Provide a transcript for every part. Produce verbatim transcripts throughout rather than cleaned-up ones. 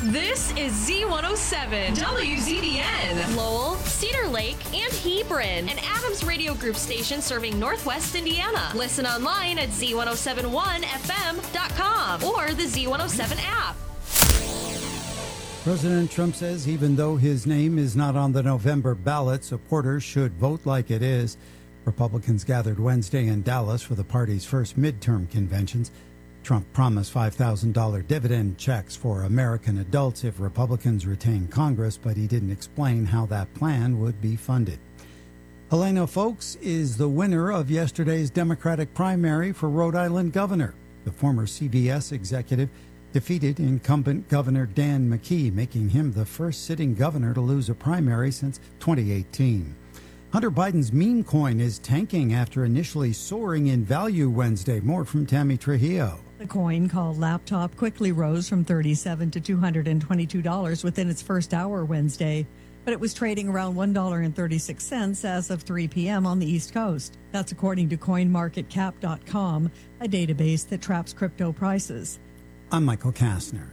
This is Z one oh seven, W Z B N. Lowell, Cedar Lake, and Hebron. An Adams Radio Group station serving Northwest Indiana. Listen online at Z one oh seven one F M dot com or the Z one oh seven app. President Trump says even though his name is not on the November ballot, supporters should vote like it is. Republicans gathered Wednesday in Dallas for the party's first midterm conventions. Trump promised five thousand dollars dividend checks for American adults if Republicans retain Congress, but he didn't explain how that plan would be funded. Helena Foulkes is the winner of yesterday's Democratic primary for Rhode Island governor. The former C B S executive defeated incumbent Governor Dan McKee, making him the first sitting governor to lose a primary since twenty eighteen. Hunter Biden's meme coin is tanking after initially soaring in value Wednesday. More from Tammy Trujillo. The coin, called Laptop, quickly rose from thirty-seven dollars to two hundred twenty-two dollars within its first hour Wednesday, but it was trading around one dollar and thirty-six cents as of three p.m. on the East Coast. That's according to coin market cap dot com, a database that tracks crypto prices. I'm Michael Kastner.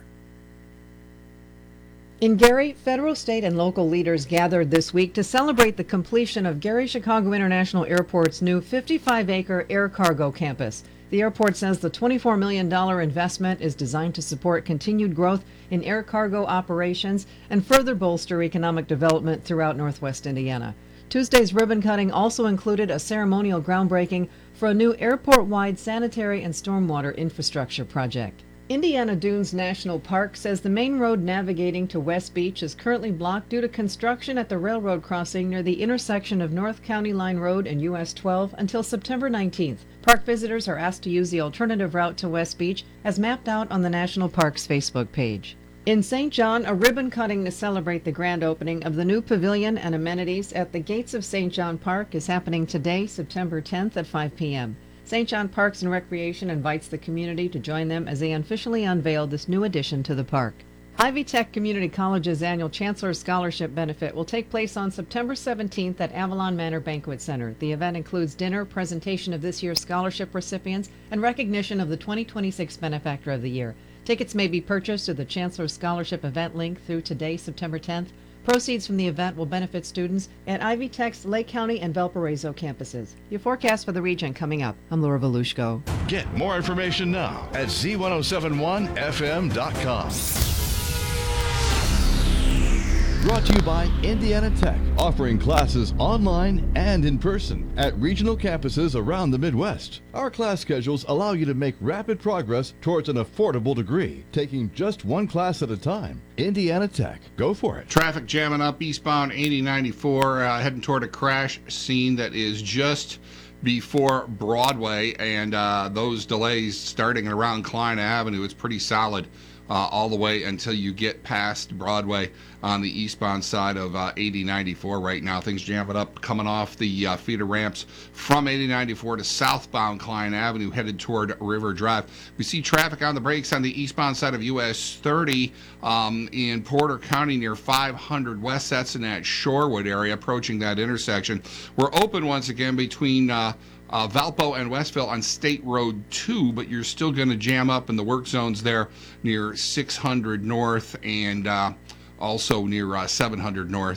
In Gary, federal, state, and local leaders gathered this week to celebrate the completion of Gary-Chicago International Airport's new fifty-five acre air cargo campus. The airport says the twenty-four million dollars investment is designed to support continued growth in air cargo operations and further bolster economic development throughout Northwest Indiana. Tuesday's ribbon cutting also included a ceremonial groundbreaking for a new airport-wide sanitary and stormwater infrastructure project. Indiana Dunes National Park says the main road navigating to West Beach is currently blocked due to construction at the railroad crossing near the intersection of North County Line Road and U S twelve until September nineteenth. Park visitors are asked to use the alternative route to West Beach as mapped out on the National Park's Facebook page. In Saint John, a ribbon cutting to celebrate the grand opening of the new pavilion and amenities at the gates of Saint John Park is happening today, September tenth at five p.m. Saint John Parks and Recreation invites the community to join them as they officially unveil this new addition to the park. Ivy Tech Community College's annual Chancellor Scholarship Benefit will take place on September seventeenth at Avalon Manor Banquet Center. The event includes dinner, presentation of this year's scholarship recipients, and recognition of the twenty twenty-six Benefactor of the Year. Tickets may be purchased through the Chancellor Scholarship event link through today, September tenth. Proceeds from the event will benefit students at Ivy Tech's Lake County and Valparaiso campuses. Your forecast for the region coming up. I'm Laura Volushko. Get more information now at Z ten seventy-one F M dot com. Brought to you by Indiana Tech, offering classes online and in person at regional campuses around the Midwest. Our class schedules allow you to make rapid progress towards an affordable degree, taking just one class at a time. Indiana Tech, go for it. Traffic jamming up eastbound eighty ninety-four, uh, heading toward a crash scene that is just before Broadway, and uh, those delays starting around Klein Avenue. It's pretty solid Uh, all the way until you get past Broadway on the eastbound side of uh, eighty ninety-four right now. Things jamming up coming off the uh, feeder ramps from eighty ninety-four to southbound Klein Avenue headed toward River Drive. We see traffic on the brakes on the eastbound side of U S thirty um, in Porter County near five hundred West. That's in that Shorewood area approaching that intersection. We're open once again between uh, Uh, Valpo and Westville on State Road two, but you're still going to jam up in the work zones there near six hundred North and uh, also near uh, seven hundred North